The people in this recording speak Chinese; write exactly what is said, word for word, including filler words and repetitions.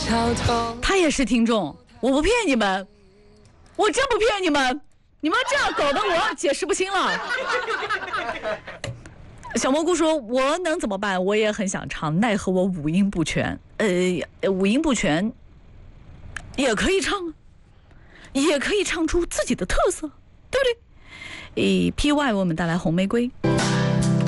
他也是听众，我不骗你们，我真不骗你们，你们这样搞得我解释不清了。小蘑菇说：“我能怎么办？我也很想唱，奈何我五音不全。呃，五音不全也可以唱，也可以唱出自己的特色，对不对？”诶 ，P Y 为我们带来红玫瑰。